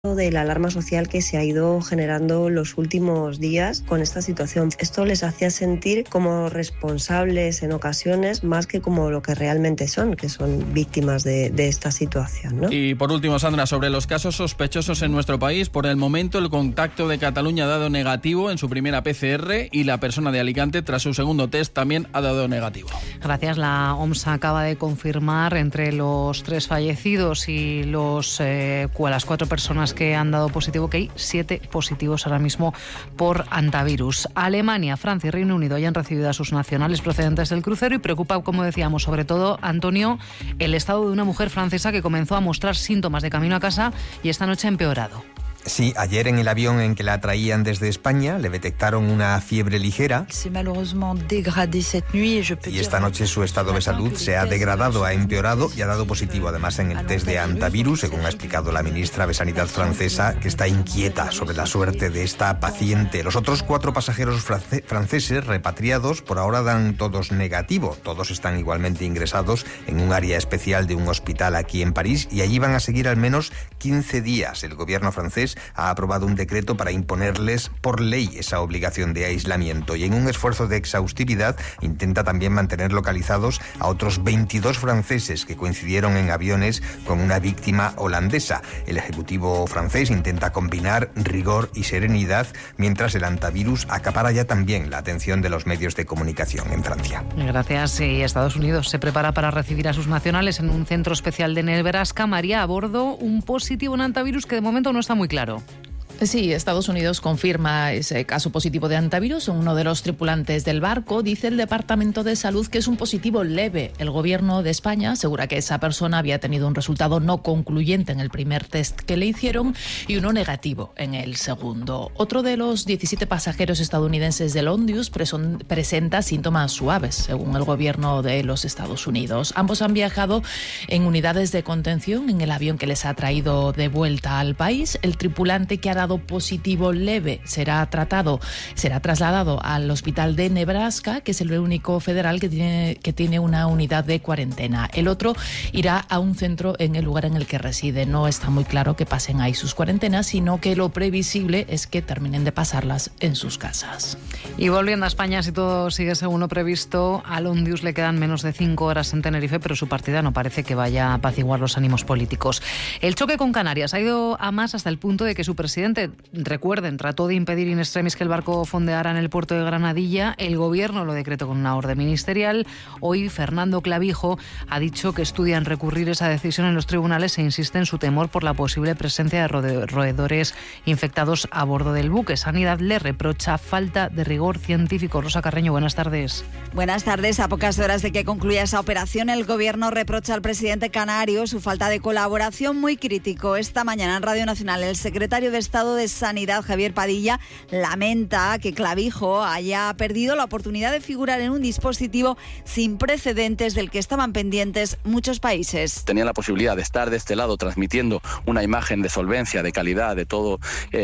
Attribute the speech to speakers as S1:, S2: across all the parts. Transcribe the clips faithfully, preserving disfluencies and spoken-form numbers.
S1: de la alarma social que se ha ido generando los últimos días con esta situación. Esto les hacía sentir como responsables en ocasiones más que como lo que realmente son, que son víctimas de, de esta situación, ¿no?
S2: Y por último, Sandra, sobre los casos sospechosos en nuestro país, por el momento el contacto de Cataluña ha dado negativo en su primera P C R y la persona de Alicante tras su segundo test también ha dado negativo.
S3: Gracias. La O M S acaba de confirmar entre los tres fallecidos y los eh, las cuatro personas que han dado positivo que hay siete positivos ahora mismo por hantavirus. Alemania, Francia y Reino Unido hayan recibido a sus nacionales procedentes del crucero y preocupa, como decíamos, sobre todo, Antonio, el estado de una mujer francesa que comenzó a mostrar síntomas de camino a casa y esta noche ha empeorado.
S4: Sí, ayer en el avión en que la traían desde España le detectaron una fiebre ligera y esta noche su estado de salud se ha degradado, ha empeorado y ha dado positivo además en el test de hantavirus, según ha explicado la ministra de Sanidad francesa, que está inquieta sobre la suerte de esta paciente. Los otros cuatro pasajeros france- franceses repatriados por ahora dan todos negativo. Todos están igualmente ingresados en un área especial de un hospital aquí en París y allí van a seguir al menos quince días. El gobierno francés ha aprobado un decreto para imponerles por ley esa obligación de aislamiento y en un esfuerzo de exhaustividad intenta también mantener localizados a otros veintidós franceses que coincidieron en aviones con una víctima holandesa. El Ejecutivo francés intenta combinar rigor y serenidad mientras el hantavirus acapara ya también la atención de los medios de comunicación en Francia.
S3: Gracias. Y Estados Unidos se prepara para recibir a sus nacionales en un centro especial de Nebraska. María, a bordo un positivo en hantavirus que de momento no está muy claro.
S5: Sí, Estados Unidos confirma ese caso positivo de hantavirus en uno de los tripulantes del barco. Dice el Departamento de Salud que es un positivo leve. El gobierno de España asegura que esa persona había tenido un resultado no concluyente en el primer test que le hicieron y uno negativo en el segundo. Otro de los diecisiete pasajeros estadounidenses del Ondius preson- presenta síntomas suaves, según el gobierno de los Estados Unidos. Ambos han viajado en unidades de contención en el avión que les ha traído de vuelta al país. El tripulante, que ha dado positivo leve, será tratado, será trasladado al hospital de Nebraska, que es el único federal que tiene, que tiene una unidad de cuarentena. El otro irá a un centro en el lugar en el que reside. No está muy claro que pasen ahí sus cuarentenas, sino que lo previsible es que terminen de pasarlas en sus casas.
S3: Y volviendo a España, si todo sigue según lo previsto, al Ondius le quedan menos de cinco horas en Tenerife, pero su partida no parece que vaya a apaciguar los ánimos políticos. El choque con Canarias ha ido a más hasta el punto de que su presidente, recuerden, trató de impedir in extremis que el barco fondeara en el puerto de Granadilla. El gobierno lo decretó con una orden ministerial. Hoy Fernando Clavijo ha dicho que estudian recurrir esa decisión en los tribunales e insiste en su temor por la posible presencia de roedores infectados a bordo del buque. Sanidad le reprocha falta de rigor científico. Rosa Carreño, buenas tardes.
S6: Buenas tardes. A pocas horas de que concluya esa operación, el gobierno reprocha al presidente canario su falta de colaboración. Muy crítico. Esta mañana en Radio Nacional, el secretario de Estado de Sanidad, Javier Padilla, lamenta que Clavijo haya perdido la oportunidad de figurar en un dispositivo sin precedentes del que estaban pendientes muchos países.
S7: Tenía la posibilidad de estar de este lado transmitiendo una imagen de solvencia, de calidad de todos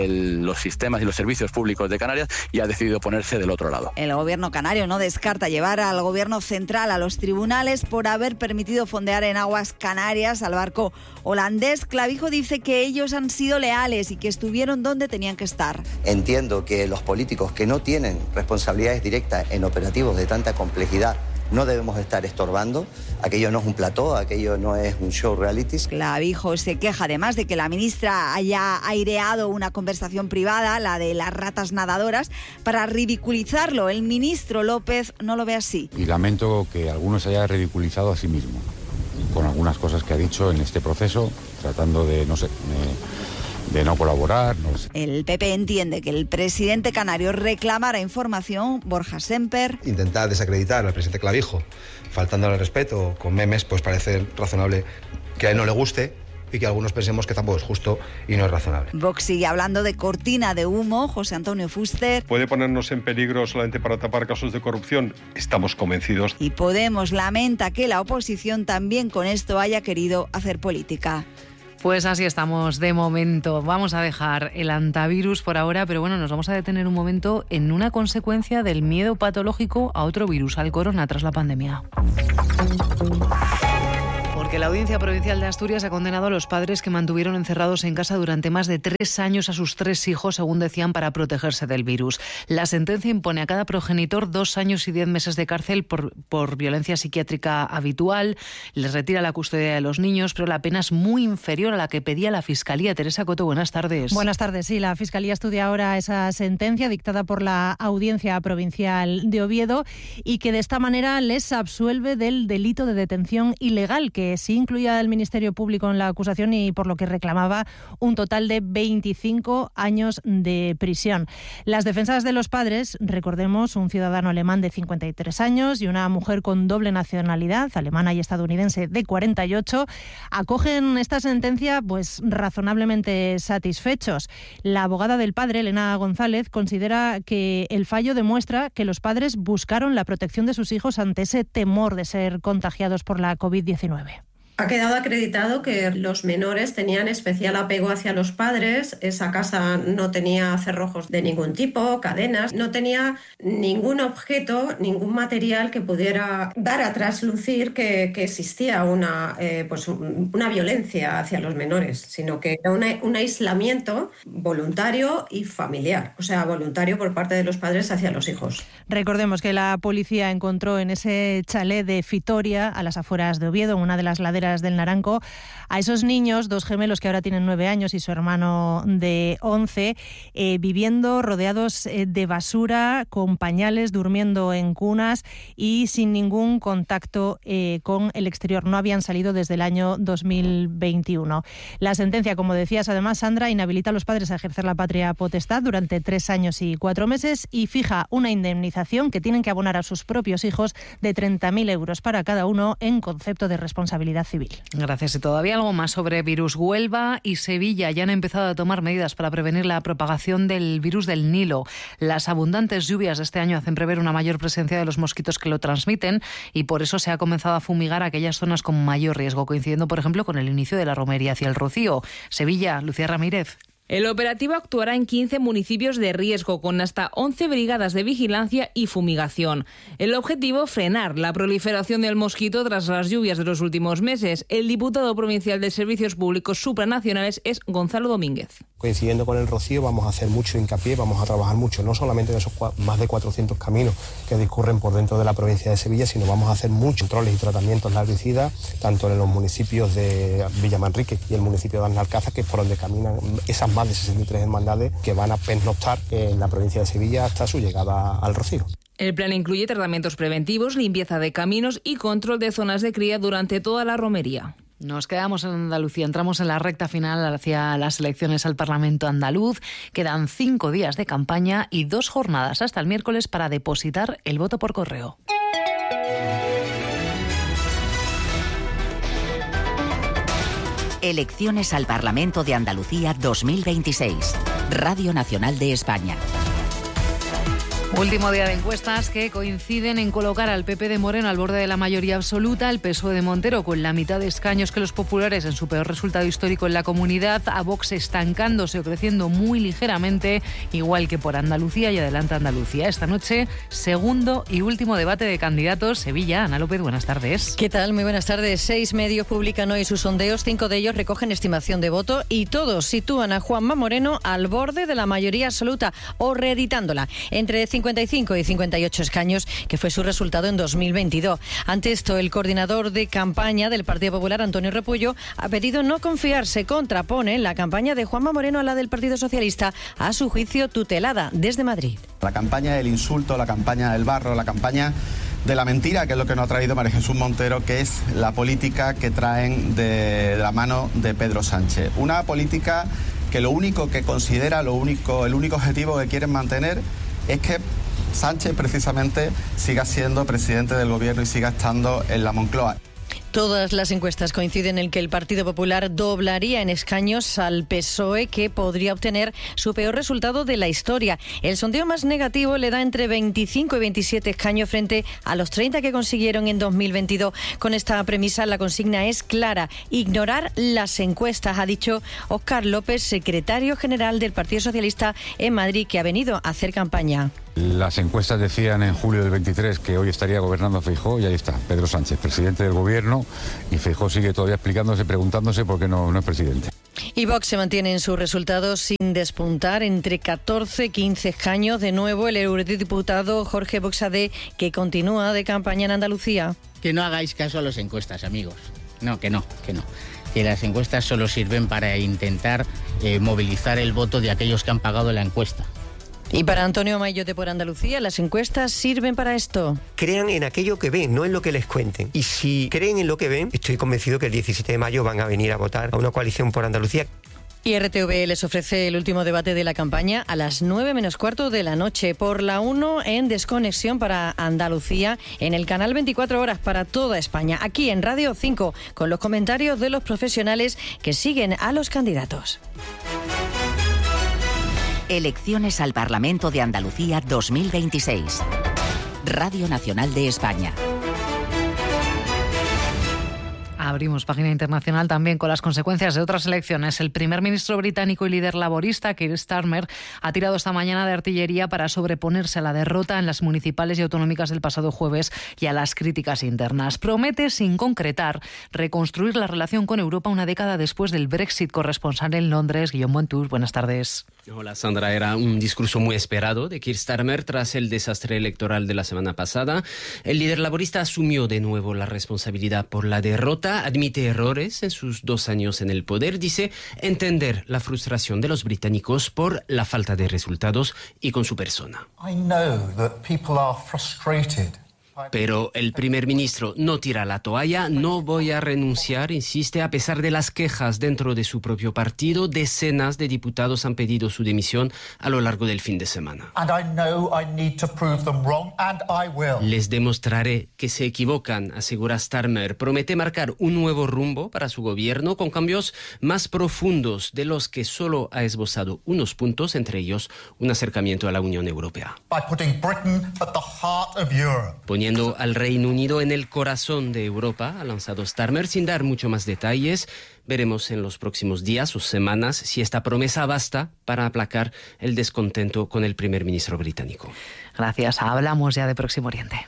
S7: los sistemas y los servicios públicos de Canarias y ha decidido ponerse del otro lado.
S6: El gobierno canario no descarta llevar al gobierno central a los tribunales por haber permitido fondear en aguas canarias al barco holandés. Clavijo dice que ellos han sido leales y que estuvieron donde tenían que estar.
S8: Entiendo que los políticos que no tienen responsabilidades directas en operativos de tanta complejidad no debemos estar estorbando. Aquello no es un plató, aquello no es un show reality.
S6: Clavijo se queja además de que la ministra haya aireado una conversación privada, la de las ratas nadadoras, para ridiculizarlo. El ministro López no lo ve así.
S9: Y lamento que algunos se haya ridiculizado a sí mismo con algunas cosas que ha dicho en este proceso, tratando de, no sé... Me... de no colaborar, no sé.
S6: El P P entiende que el presidente canario reclamará información. Borja Semper.
S10: Intentar desacreditar al presidente Clavijo, faltándole al respeto, con memes, pues parece razonable que a él no le guste y que algunos pensemos que tampoco es justo y no es razonable.
S6: Vox sigue hablando de cortina de humo. José Antonio Fuster.
S11: ¿Puede ponernos en peligro solamente para tapar casos de corrupción? Estamos convencidos.
S6: Y Podemos lamenta que la oposición también con esto haya querido hacer política.
S3: Pues así estamos de momento. Vamos a dejar el hantavirus por ahora, pero bueno, nos vamos a detener un momento en una consecuencia del miedo patológico a otro virus, al corona, tras la pandemia. Porque porque la Audiencia Provincial de Asturias ha condenado a los padres que mantuvieron encerrados en casa durante más de tres años a sus tres hijos, según decían, para protegerse del virus. La sentencia impone a cada progenitor dos años y diez meses de cárcel por, por violencia psiquiátrica habitual, les retira la custodia de los niños, pero la pena es muy inferior a la que pedía la Fiscalía. Teresa Coto, buenas tardes.
S12: Buenas tardes. Sí, la Fiscalía estudia ahora esa sentencia dictada por la Audiencia Provincial de Oviedo y que de esta manera les absuelve del delito de detención ilegal, que sí incluía el Ministerio Público en la acusación y por lo que reclamaba un total de veinticinco años de prisión. Las defensas de los padres, recordemos, un ciudadano alemán de cincuenta y tres años y una mujer con doble nacionalidad, alemana y estadounidense, de cuarenta y ocho, acogen esta sentencia pues razonablemente satisfechos. La abogada del padre, Elena González, considera que el fallo demuestra que los padres buscaron la protección de sus hijos ante ese temor de ser contagiados por la covid diecinueve.
S13: Ha quedado acreditado que los menores tenían especial apego hacia los padres. Esa casa no tenía cerrojos de ningún tipo, cadenas, no tenía ningún objeto, ningún material que pudiera dar a traslucir que, que existía una, eh, pues una violencia hacia los menores, sino que era una, un aislamiento voluntario y familiar, o sea, voluntario por parte de los padres hacia los hijos.
S12: Recordemos que la policía encontró en ese chalet de Fitoria, a las afueras de Oviedo, en una de las laderas del Naranco, a esos niños, dos gemelos que ahora tienen nueve años y su hermano de once, eh, viviendo rodeados eh, de basura, con pañales, durmiendo en cunas y sin ningún contacto eh, con el exterior. No habían salido desde el año dos mil veintiuno. La sentencia, como decías además, Sandra, inhabilita a los padres a ejercer la patria potestad durante tres años y cuatro meses y fija una indemnización que tienen que abonar a sus propios hijos de treinta mil euros para cada uno en concepto de responsabilidad civil.
S3: Gracias. Y todavía algo más sobre virus. Huelva y Sevilla ya han empezado a tomar medidas para prevenir la propagación del virus del Nilo. Las abundantes lluvias de este año hacen prever una mayor presencia de los mosquitos que lo transmiten y por eso se ha comenzado a fumigar aquellas zonas con mayor riesgo, coincidiendo, por ejemplo, con el inicio de la romería hacia el Rocío. Sevilla, Lucía Ramírez.
S14: El operativo actuará en quince municipios de riesgo, con hasta once brigadas de vigilancia y fumigación. El objetivo, frenar la proliferación del mosquito tras las lluvias de los últimos meses. El diputado provincial de Servicios Públicos Supranacionales es Gonzalo Domínguez.
S15: Coincidiendo con el Rocío, vamos a hacer mucho hincapié, vamos a trabajar mucho, no solamente en esos más de cuatrocientos caminos que discurren por dentro de la provincia de Sevilla, sino vamos a hacer muchos controles y tratamientos larvicidas, tanto en los municipios de Villamanrique y el municipio de Alcázar, que es por donde caminan esas más de sesenta y tres hermandades que van a pernoctar en la provincia de Sevilla hasta su llegada al Rocío.
S14: El plan incluye tratamientos preventivos, limpieza de caminos y control de zonas de cría durante toda la romería.
S3: Nos quedamos en Andalucía, entramos en la recta final hacia las elecciones al Parlamento andaluz. Quedan cinco días de campaña y dos jornadas hasta el miércoles para depositar el voto por correo.
S16: Elecciones al Parlamento de Andalucía dos mil veintiséis. Radio Nacional de España.
S3: Último día de encuestas que coinciden en colocar al P P de Moreno al borde de la mayoría absoluta, el P S O E de Montero con la mitad de escaños que los populares en su peor resultado histórico en la comunidad, a Vox estancándose o creciendo muy ligeramente, igual que por Andalucía y Adelante Andalucía. Esta noche, segundo y último debate de candidatos. Sevilla, Ana López, buenas tardes.
S17: ¿Qué tal? Muy buenas tardes. Seis medios publican hoy sus sondeos, cinco de ellos recogen estimación de voto y todos sitúan a Juanma Moreno al borde de la mayoría absoluta o reeditándola, entre cincuenta y cinco y cincuenta y ocho escaños, que fue su resultado en dos mil veintidós. Ante esto, el coordinador de campaña del Partido Popular, Antonio Repullo, ha pedido no confiarse. Contrapone la campaña de Juanma Moreno a la del Partido Socialista, a su juicio tutelada desde Madrid.
S18: La campaña del insulto, la campaña del barro, la campaña de la mentira, que es lo que nos ha traído María Jesús Montero, que es la política que traen de, de la mano de Pedro Sánchez. Una política que lo único que considera, lo único, el único objetivo que quieren mantener es que Sánchez precisamente siga siendo presidente del gobierno y siga estando en la Moncloa.
S17: Todas las encuestas coinciden en que el Partido Popular doblaría en escaños al P S O E, que podría obtener su peor resultado de la historia. El sondeo más negativo le da entre veinticinco y veintisiete escaños frente a los treinta que consiguieron en dos mil veintidós. Con esta premisa, la consigna es clara: ignorar las encuestas, ha dicho Óscar López, secretario general del Partido Socialista en Madrid, que ha venido a hacer campaña.
S9: Las encuestas decían en julio del veintitrés que hoy estaría gobernando Feijóo y ahí está, Pedro Sánchez, presidente del gobierno, y Feijóo sigue todavía explicándose, preguntándose por qué no, no es presidente.
S17: Y Vox se mantiene en sus resultados sin despuntar, entre catorce y quince escaños. De nuevo, el eurodiputado Jorge Buxadé, que continúa de campaña en Andalucía.
S19: Que no hagáis caso a las encuestas, amigos. No, que no, que no. Que las encuestas solo sirven para intentar eh, movilizar el voto de aquellos que han pagado la encuesta.
S17: Y para Antonio Maillote por Andalucía, las encuestas sirven para esto.
S20: Crean en aquello que ven, no en lo que les cuenten. Y si creen en lo que ven, estoy convencido que el diecisiete de mayo van a venir a votar a una coalición por Andalucía.
S17: Y R T V les ofrece el último debate de la campaña a las nueve menos cuarto de la noche por la uno en Desconexión para Andalucía, en el canal veinticuatro horas para toda España, aquí en Radio cinco, con los comentarios de los profesionales que siguen a los candidatos.
S16: Elecciones al Parlamento de Andalucía dos mil veintiséis. Radio Nacional de España.
S3: Abrimos página internacional también con las consecuencias de otras elecciones. El primer ministro británico y líder laborista, Keir Starmer, ha tirado esta mañana de artillería para sobreponerse a la derrota en las municipales y autonómicas del pasado jueves y a las críticas internas. Promete, sin concretar, reconstruir la relación con Europa una década después del Brexit. Corresponsal en Londres, Guillaume Montour, buenas tardes.
S21: Hola Sandra, era un discurso muy esperado de Keir Starmer tras el desastre electoral de la semana pasada. El líder laborista asumió de nuevo la responsabilidad por la derrota, admite errores en sus dos años en el poder, dice entender la frustración de los británicos por la falta de resultados y con su persona.
S22: I know that people are frustrated.
S21: Pero el primer ministro no tira la toalla, no voy a renunciar, insiste, a pesar de las quejas dentro de su propio partido. Decenas de diputados han pedido su dimisión a lo largo del fin de semana.
S22: And I know I need to prove them wrong, and I will.
S21: Les demostraré que se equivocan, asegura Starmer. Promete marcar un nuevo rumbo para su gobierno con cambios más profundos de los que solo ha esbozado unos puntos, entre ellos un acercamiento a la Unión Europea.
S22: By putting Britain at the heart of Europe.
S21: Poniendo al Reino Unido en el corazón de Europa, ha lanzado Starmer sin dar mucho más detalles. Veremos en los próximos días o semanas si esta promesa basta para aplacar el descontento con el primer ministro británico.
S3: Gracias. Hablamos ya de Próximo Oriente.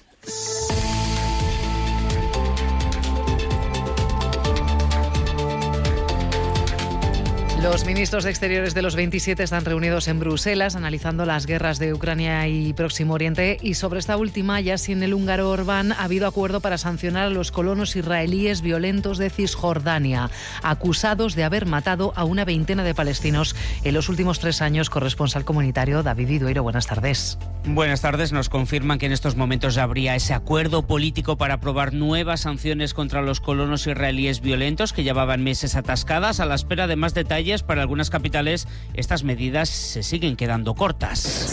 S3: Los ministros de Exteriores de los veintisiete están reunidos en Bruselas analizando las guerras de Ucrania y Próximo Oriente, y sobre esta última, ya sin el húngaro Orbán, ha habido acuerdo para sancionar a los colonos israelíes violentos de Cisjordania, acusados de haber matado a una veintena de palestinos en los últimos tres años. Corresponsal comunitario David Vidueiro, buenas tardes.
S23: Buenas tardes. Nos confirman que en estos momentos habría ese acuerdo político para aprobar nuevas sanciones contra los colonos israelíes violentos que llevaban meses atascadas. A la espera de más detalles, para algunas capitales estas medidas se siguen quedando cortas.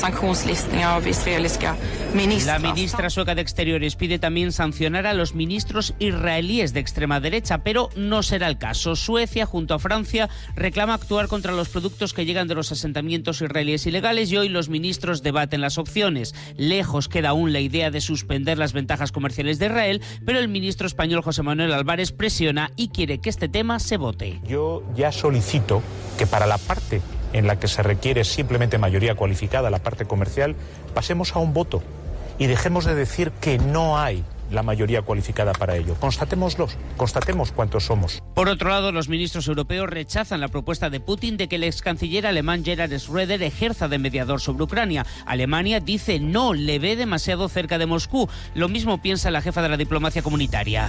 S23: La ministra sueca de Exteriores pide también sancionar a los ministros israelíes de extrema derecha, pero no será el caso. Suecia, junto a Francia, reclama actuar contra los productos que llegan de los asentamientos israelíes ilegales, y hoy los ministros debaten las opciones. Lejos queda aún la idea de suspender las ventajas comerciales de Israel, pero el ministro español José Manuel Álvarez presiona y quiere que este tema se vote.
S24: Yo ya solicito que para la parte en la que se requiere simplemente mayoría cualificada, la parte comercial, pasemos a un voto y dejemos de decir que no hay la mayoría cualificada para ello. Constatémoslos, constatemos cuántos somos.
S23: Por otro lado, los ministros europeos rechazan la propuesta de Putin de que el ex canciller alemán Gerhard Schröder ejerza de mediador sobre Ucrania. Alemania dice no, le ve demasiado cerca de Moscú. Lo mismo piensa la jefa de la diplomacia comunitaria.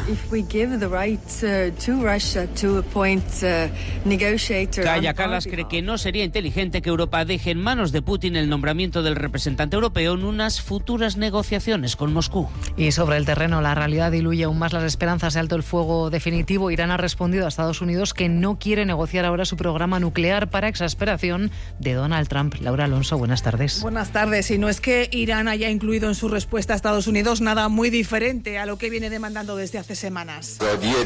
S23: Kaja Kallas cree que no sería inteligente que Europa deje en manos de Putin el nombramiento del representante europeo en unas futuras negociaciones con Moscú.
S3: Y sobre el terreno, la realidad diluye aún más las esperanzas de alto el fuego definitivo. Irán ha respondido a Estados Unidos que no quiere negociar ahora su programa nuclear, para exasperación de Donald Trump. Laura Alonso, buenas tardes.
S25: Buenas tardes. Y no es que Irán haya incluido en su respuesta a Estados Unidos nada muy diferente a lo que viene demandando desde hace semanas.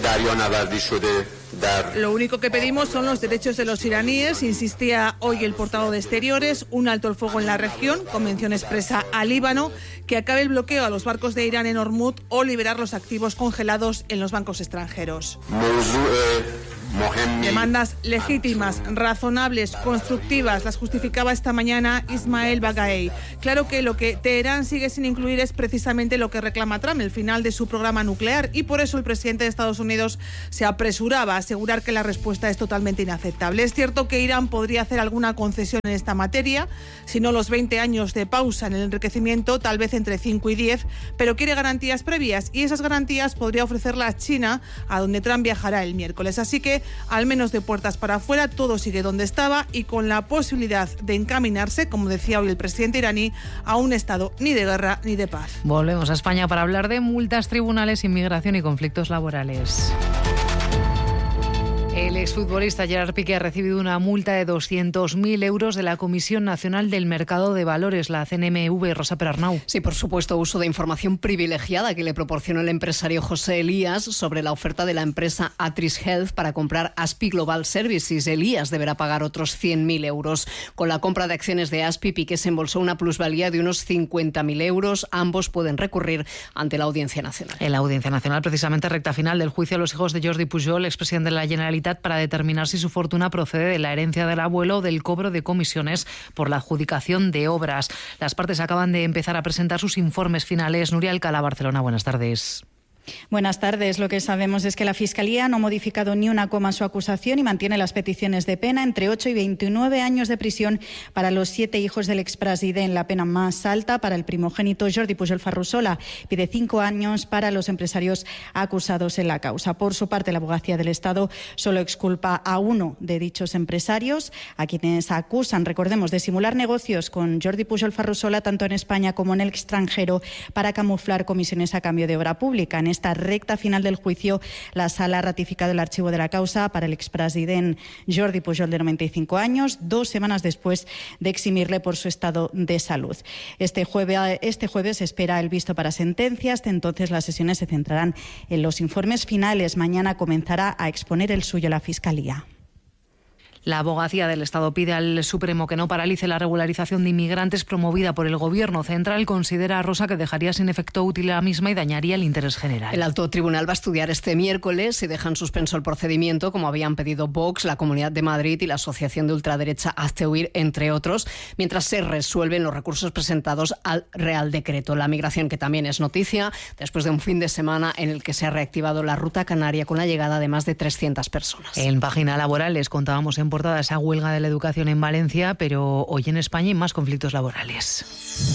S25: Lo único que pedimos son los derechos de los iraníes, insistía hoy el portavoz de Exteriores, un alto el fuego en la región, con mención expresa a Líbano, que acabe el bloqueo a los barcos de Irán en Hormuz o liberar los activos congelados en los bancos extranjeros. Demandas legítimas, razonables, constructivas, las justificaba esta mañana Ismael Bagaei. Claro que lo que Teherán sigue sin incluir es precisamente lo que reclama Trump, el final de su programa nuclear, y por eso el presidente de Estados Unidos se apresuraba a asegurar que la respuesta es totalmente inaceptable. Es cierto que Irán podría hacer alguna concesión en esta materia, si no los veinte años de pausa en el enriquecimiento, tal vez entre cinco y diez, pero quiere garantías previas, y esas garantías podría ofrecerlas China, a donde Trump viajará el miércoles. Así que, al menos de puertas para afuera, todo sigue donde estaba y con la posibilidad de encaminarse, como decía hoy el presidente iraní, a un estado ni de guerra ni de paz.
S3: Volvemos a España para hablar de multas, tribunales, inmigración y conflictos laborales. El exfutbolista Gerard Piqué ha recibido una multa de doscientos mil euros de la Comisión Nacional del Mercado de Valores, la C N M V. Rosa Perarnau.
S1: Sí, por supuesto, uso de información privilegiada que le proporcionó el empresario José Elías sobre la oferta de la empresa Atris Health para comprar Aspi Global Services. Elías deberá pagar otros cien mil euros. Con la compra de acciones de Aspi, Piqué se embolsó una plusvalía de unos cincuenta mil euros. Ambos pueden recurrir ante la Audiencia Nacional.
S3: En la Audiencia Nacional, precisamente recta final del juicio a los hijos de Jordi Pujol, expresidente de la Generalitat, para determinar si su fortuna procede de la herencia del abuelo o del cobro de comisiones por la adjudicación de obras. Las partes acaban de empezar a presentar sus informes finales. Nuria Alcalá, Barcelona, buenas tardes.
S2: Buenas tardes. Lo que sabemos es que la Fiscalía no ha modificado ni una coma su acusación y mantiene las peticiones de pena entre ocho y veintinueve años de prisión para los siete hijos del expresidente. La pena más alta para el primogénito Jordi Pujol Ferrusola. Pide cinco años para los empresarios acusados en la causa. Por su parte, la Abogacía del Estado solo exculpa a uno de dichos empresarios, a quienes acusan, recordemos, de simular negocios con Jordi Pujol Ferrusola tanto en España como en el extranjero para camuflar comisiones a cambio de obra pública. En esta recta final del juicio, la Sala ha ratificado el archivo de la causa para el expresidente Jordi Pujol, de noventa y cinco años, dos semanas después de eximirle por su estado de salud. Este jueves, este jueves se espera el visto para sentencia. Hasta entonces las sesiones se centrarán en los informes finales. Mañana comenzará a exponer el suyo la Fiscalía.
S3: La Abogacía del Estado pide al Supremo que no paralice la regularización de inmigrantes promovida por el Gobierno central. Considera, Rosa, que dejaría sin efecto útil la misma y dañaría el interés general.
S1: El alto tribunal va a estudiar este miércoles si deja en suspenso el procedimiento, como habían pedido Vox, la Comunidad de Madrid y la Asociación de Ultraderecha Hazte Oír, entre otros, mientras se resuelven los recursos presentados al Real Decreto. La migración, que también es noticia, después de un fin de semana en el que se ha reactivado la ruta canaria con la llegada de más de trescientas personas.
S3: En Página Laboral les contábamos en portada esa huelga de la educación en Valencia, pero hoy en España hay más conflictos laborales.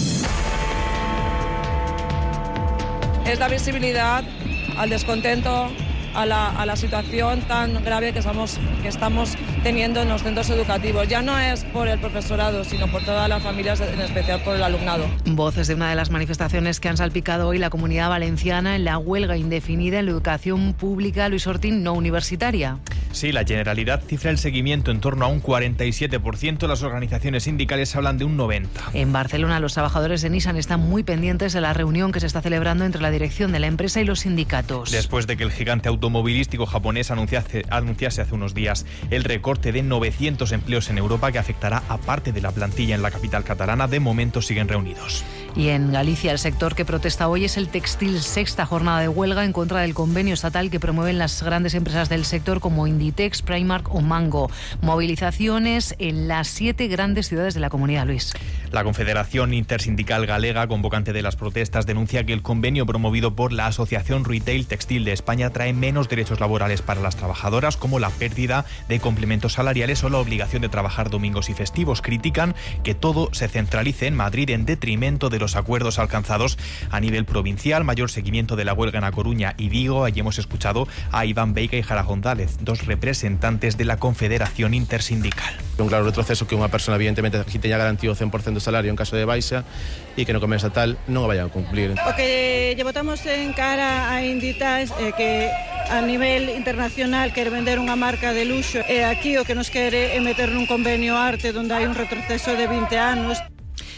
S4: Es la visibilidad al descontento, a la, a la situación tan grave que estamos, que estamos teniendo en los centros educativos. Ya no es por el profesorado, sino por todas las familias, en especial por el alumnado.
S3: Voces de una de las manifestaciones que han salpicado hoy la Comunidad Valenciana en la huelga indefinida en la educación pública, Luis Ortín, no universitaria.
S5: Sí, la Generalidad cifra el seguimiento en torno a un cuarenta y siete por ciento, las organizaciones sindicales hablan de un noventa por ciento.
S3: En Barcelona, los trabajadores de Nissan están muy pendientes de la reunión que se está celebrando entre la dirección de la empresa y los sindicatos.
S5: Después de que el gigante automovilístico japonés anunciase, anunciase hace unos días el recorte de novecientos empleos en Europa, que afectará a parte de la plantilla en la capital catalana, de momento siguen reunidos.
S3: Y en Galicia, el sector que protesta hoy es el textil. Sexta jornada de huelga en contra del convenio estatal que promueven las grandes empresas del sector como Inditex, Primark o Mango. Movilizaciones en las siete grandes ciudades de la comunidad, Luis.
S5: La Confederación Intersindical Galega, convocante de las protestas, denuncia que el convenio promovido por la Asociación Retail Textil de España trae menos derechos laborales para las trabajadoras, como la pérdida de complementos salariales o la obligación de trabajar domingos y festivos. Critican que todo se centralice en Madrid en detrimento de los acuerdos alcanzados a nivel provincial. Mayor seguimiento de la huelga en A Coruña y Vigo. Allí hemos escuchado a Iván Beica y Jara González, dos representantes de la Confederación Intersindical.
S7: Un claro retroceso que unha persona evidentemente aquí teña garantido o cen por cento de salario en caso de baixa e que no convenio estatal non o vayan a cumplir.
S26: O que lle botamos en cara a Inditex é que a nivel internacional quere vender unha marca de luxo e aquí o que nos quere é meter nun convenio arte onde hai un retroceso de vinte anos.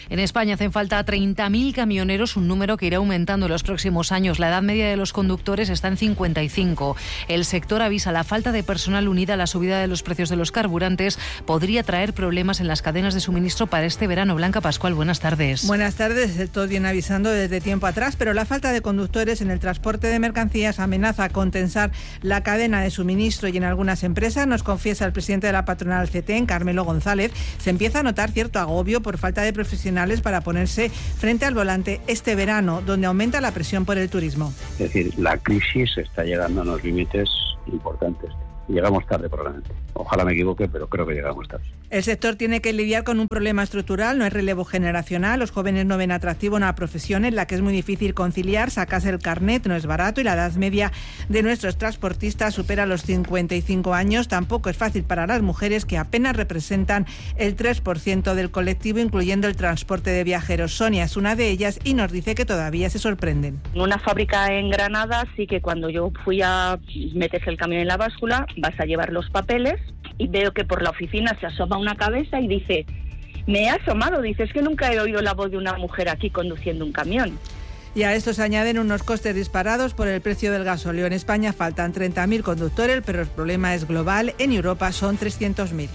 S3: En España hacen falta treinta mil camioneros, un número que irá aumentando en los próximos años. La edad media de los conductores está en cincuenta y cinco. El sector avisa, la falta de personal unida a la subida de los precios de los carburantes podría traer problemas en las cadenas de suministro para este verano. Blanca Pascual, buenas tardes.
S6: Buenas tardes. El sector viene avisando desde tiempo atrás, pero la falta de conductores en el transporte de mercancías amenaza con tensar la cadena de suministro y en algunas empresas, nos confiesa el presidente de la patronal C T E N, Carmelo González, se empieza a notar cierto agobio por falta de profesionales para ponerse frente al volante este verano, donde aumenta la presión por el turismo.
S8: Es decir, la crisis está llegando a unos límites importantes. Llegamos tarde probablemente. Ojalá me equivoque, pero creo que llegamos tarde.
S6: El sector tiene que lidiar con un problema estructural, no hay relevo generacional, los jóvenes no ven atractivo una profesión en la que es muy difícil conciliar, sacarse el carnet no es barato y la edad media de nuestros transportistas supera los cincuenta y cinco años. Tampoco es fácil para las mujeres, que apenas representan el tres por ciento del colectivo, incluyendo el transporte de viajeros. Sonia es una de ellas y nos dice que todavía se sorprenden.
S10: En una fábrica en Granada sí que cuando yo fui a metes el camión en la báscula, vas a llevar los papeles y veo que por la oficina se asoma una cabeza y dice, me he asomado, dice, es que nunca he oído la voz de una mujer aquí conduciendo un camión.
S6: Y a esto se añaden unos costes disparados por el precio del gasóleo. En España faltan treinta mil conductores, pero el problema es global. En Europa son trescientos mil.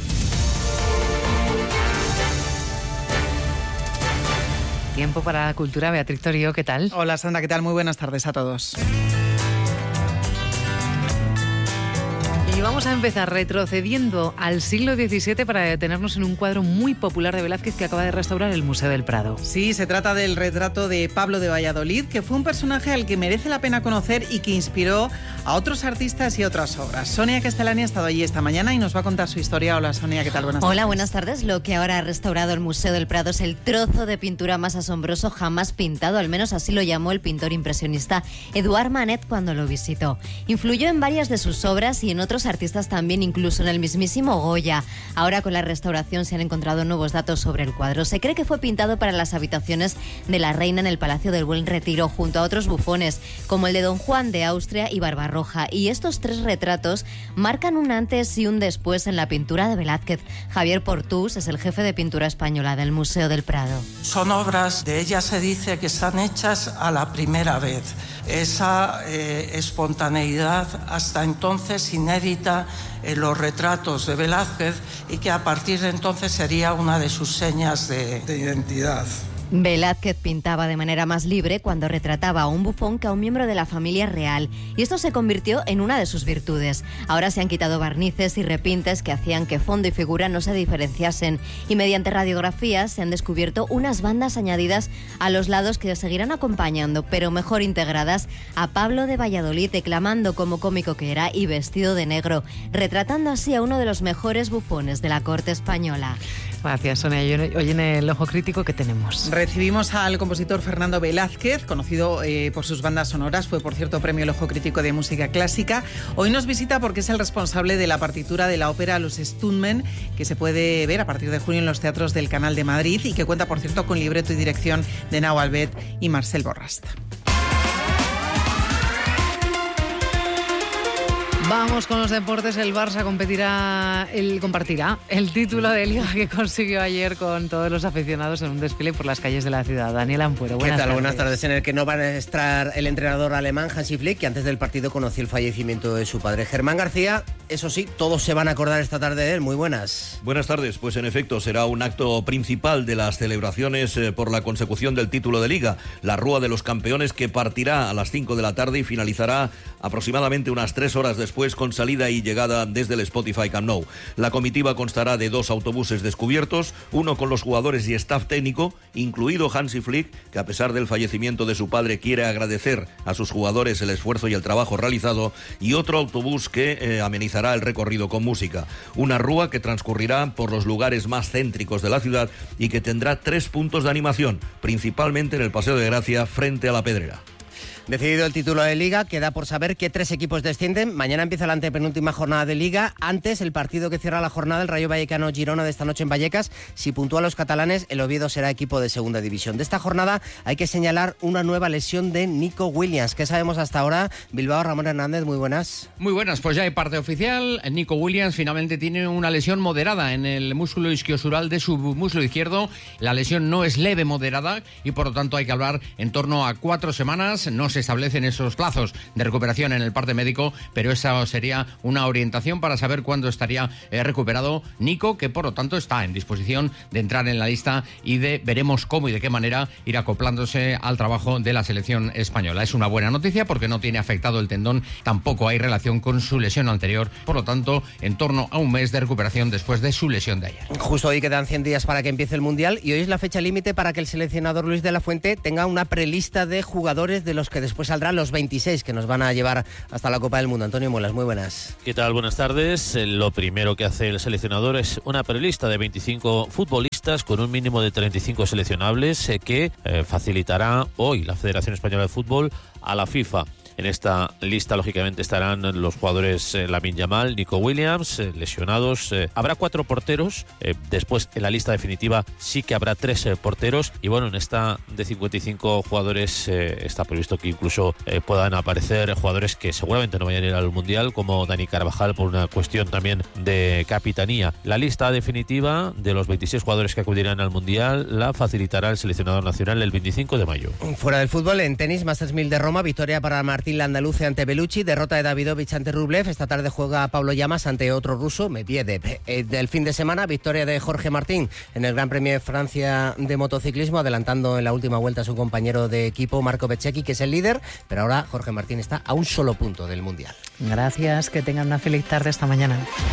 S3: Tiempo para la cultura. Beatriz Torío, ¿qué tal?
S11: Hola Sandra, ¿qué tal? Muy buenas tardes a todos.
S3: Y vamos a empezar retrocediendo al siglo diecisiete para detenernos en un cuadro muy popular de Velázquez que acaba de restaurar el Museo del Prado.
S11: Sí, se trata del retrato de Pablo de Valladolid, que fue un personaje al que merece la pena conocer y que inspiró a otros artistas y otras obras. Sonia Castellani ha estado allí esta mañana y nos va a contar su historia. Hola Sonia, ¿qué tal? Buenas tardes.
S12: Hola, buenas tardes. Lo que ahora ha restaurado el Museo del Prado es el trozo de pintura más asombroso jamás pintado, al menos así lo llamó el pintor impresionista Edouard Manet cuando lo visitó. Influyó en varias de sus obras y en otros artistas también, incluso en el mismísimo Goya. Ahora con la restauración se han encontrado nuevos datos sobre el cuadro. Se cree que fue pintado para las habitaciones de la reina en el Palacio del Buen Retiro, junto a otros bufones, como el de Don Juan de Austria y Barbarroja. Y estos tres retratos marcan un antes y un después en la pintura de Velázquez. Javier Portús es el jefe de pintura española del Museo del Prado.
S13: Son obras, de ellas se dice que están hechas a la primera vez. Esa eh, espontaneidad hasta entonces inédita en los retratos de Velázquez y que a partir de entonces sería una de sus señas de, de identidad.
S12: Velázquez pintaba de manera más libre cuando retrataba a un bufón que a un miembro de la familia real, y esto se convirtió en una de sus virtudes. Ahora se han quitado barnices y repintes que hacían que fondo y figura no se diferenciasen, y mediante radiografías se han descubierto unas bandas añadidas a los lados que seguirán acompañando, pero mejor integradas, a Pablo de Valladolid declamando como cómico que era y vestido de negro, retratando así a uno de los mejores bufones de la corte española.
S3: Gracias, Sonia. Hoy en el Ojo Crítico, ¿qué tenemos?
S11: Recibimos al compositor Fernando Velázquez, conocido eh, por sus bandas sonoras. Fue, por cierto, premio El Ojo Crítico de Música Clásica. Hoy nos visita porque es el responsable de la partitura de la ópera Los Stuntmen, que se puede ver a partir de junio en los teatros del Canal de Madrid y que cuenta, por cierto, con libreto y dirección de Nau Albet y Marcel Borrasta.
S3: Vamos con los deportes. El Barça competirá, el, compartirá el título de Liga que consiguió ayer con todos los aficionados en un desfile por las calles de la ciudad. Daniel Ampuero, buenas
S27: ¿Qué tal?
S3: tardes.
S27: Buenas tardes. En el que no va a estar el entrenador alemán Hansi Flick, que antes del partido conoció el fallecimiento de su padre. Germán García, eso sí, todos se van a acordar esta tarde de él. Muy buenas.
S28: Buenas tardes. Pues en efecto será un acto principal de las celebraciones eh, por la consecución del título de Liga. La Rúa de los Campeones, que partirá a las cinco de la tarde y finalizará aproximadamente unas tres horas después con salida y llegada desde el Spotify Camp Nou. La comitiva constará de dos autobuses descubiertos, uno con los jugadores y staff técnico, incluido Hansi Flick, que a pesar del fallecimiento de su padre quiere agradecer a sus jugadores el esfuerzo y el trabajo realizado, y otro autobús que eh, amenizará el recorrido con música. Una rúa que transcurrirá por los lugares más céntricos de la ciudad y que tendrá tres puntos de animación, principalmente en el Paseo de Gracia frente a la Pedrera.
S27: Decidido el título de Liga, queda por saber qué tres equipos descienden. Mañana empieza la antepenúltima jornada de Liga. Antes, el partido que cierra la jornada, el Rayo Vallecano-Girona de esta noche en Vallecas. Si puntúa a los catalanes, el Oviedo será equipo de segunda división. De esta jornada hay que señalar una nueva lesión de Nico Williams. ¿Qué sabemos hasta ahora? Bilbao, Ramón Hernández, muy buenas.
S9: Muy buenas, pues ya hay parte oficial. Nico Williams finalmente tiene una lesión moderada en el músculo isquiosural de su muslo izquierdo. La lesión no es leve, moderada, y por lo tanto hay que hablar en torno a cuatro semanas. No se establecen esos plazos de recuperación en el parte médico, pero esa sería una orientación para saber cuándo estaría eh, recuperado Nico, que por lo tanto está en disposición de entrar en la lista y de veremos cómo y de qué manera ir acoplándose al trabajo de la selección española. Es una buena noticia porque no tiene afectado el tendón, tampoco hay relación con su lesión anterior, por lo tanto en torno a un mes de recuperación después de su lesión de ayer.
S27: Justo hoy quedan cien días para que empiece el Mundial y hoy es la fecha límite para que el seleccionador Luis de la Fuente tenga una prelista de jugadores de los que después saldrán los veintiséis que nos van a llevar hasta la Copa del Mundo. Antonio Muelas, muy buenas.
S14: ¿Qué tal? Buenas tardes. Lo primero que hace el seleccionador es una prelista de veinticinco futbolistas con un mínimo de treinta y cinco seleccionables eh, que eh, facilitará hoy la Federación Española de Fútbol a la FIFA. En esta lista, lógicamente, estarán los jugadores eh, Lamine Yamal, Nico Williams, eh, lesionados. Eh, habrá cuatro porteros. Eh, después, en la lista definitiva, sí que habrá tres eh, porteros. Y bueno, en esta de cincuenta y cinco jugadores eh, está previsto que incluso eh, puedan aparecer jugadores que seguramente no vayan a ir al Mundial, como Dani Carvajal, por una cuestión también de capitanía. La lista definitiva de los veintiséis jugadores que acudirán al Mundial la facilitará el seleccionador nacional el veinticinco de mayo.
S27: Fuera del fútbol, en tenis, Masters mil de Roma, victoria para Martín Landaluce ante Bellucci, derrota de Davidovich ante Rublev. Esta tarde juega Pablo Llamas ante otro ruso, Medvedev. Eh, del fin de semana, victoria de Jorge Martín en el Gran Premio de Francia de motociclismo, adelantando en la última vuelta a su compañero de equipo Marco Bezzecchi, que es el líder, pero ahora Jorge Martín está a un solo punto del Mundial.
S3: Gracias, que tengan una feliz tarde esta mañana.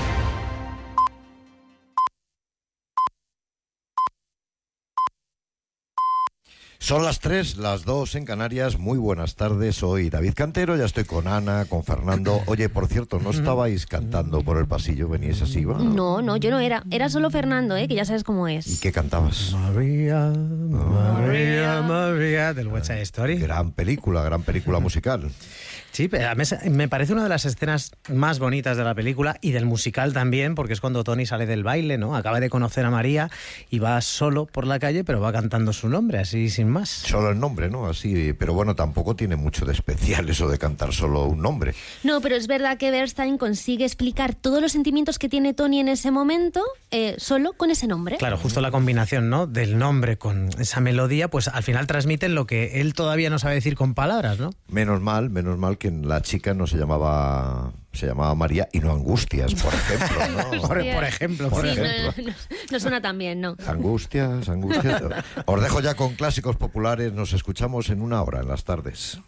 S15: Son las tres, las dos en Canarias. Muy buenas tardes, soy David Cantero, ya estoy con Ana, con Fernando. Oye, por cierto, ¿no estabais cantando por el pasillo? ¿Veníais así, va?
S16: No, no, yo no era. Era solo Fernando, ¿eh? Que ya sabes cómo es.
S15: ¿Y qué cantabas?
S17: María, María, María, del West Side Story.
S15: Gran película, gran película musical.
S17: Sí, pero a mí me parece una de las escenas más bonitas de la película y del musical también, porque es cuando Tony sale del baile, ¿no? Acaba de conocer a María y va solo por la calle, pero va cantando su nombre, así sin más.
S15: Solo el nombre, ¿no? Así, pero bueno, tampoco tiene mucho de especial eso de cantar solo un nombre.
S16: No, pero es verdad que Bernstein consigue explicar todos los sentimientos que tiene Tony en ese momento eh, solo con ese nombre.
S17: Claro, justo la combinación, ¿no? Del nombre con esa melodía, pues al final transmiten lo que él todavía no sabe decir con palabras, ¿no?
S15: Menos mal, menos mal que la chica no se llamaba se llamaba María y no Angustias, por ejemplo, ¿no?
S17: por, por ejemplo, por
S16: sí,
S17: ejemplo.
S16: No, no, no suena tan bien, ¿no?
S15: Angustias, Angustias. Os dejo ya con clásicos populares, nos escuchamos en una hora en las tardes.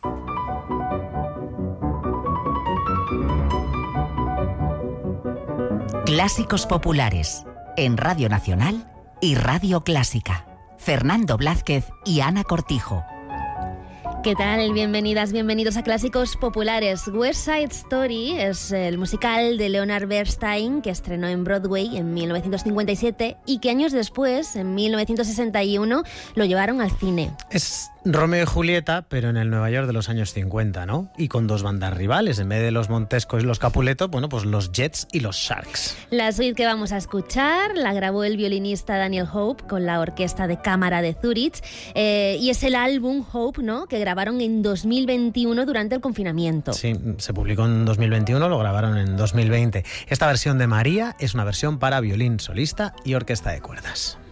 S18: Clásicos populares en Radio Nacional y Radio Clásica. Fernando Blázquez y Ana Cortijo.
S16: ¿Qué tal? Bienvenidas, bienvenidos a Clásicos Populares. West Side Story es el musical de Leonard Bernstein que estrenó en Broadway en mil novecientos cincuenta y siete y que años después, en mil novecientos sesenta y uno, lo llevaron al cine.
S17: Es Romeo y Julieta, pero en el Nueva York de los años cincuenta, ¿no? Y con dos bandas rivales, en vez de los Montescos y los Capuleto, bueno, pues los Jets y los Sharks.
S16: La suite que vamos a escuchar la grabó el violinista Daniel Hope con la Orquesta de Cámara de Zúrich eh, y es el álbum Hope, ¿no?, que grabaron en dos mil veintiuno durante el confinamiento.
S17: Sí, se publicó en dos mil veintiuno, lo grabaron en dos mil veinte. Esta versión de María es una versión para violín solista y orquesta de cuerdas.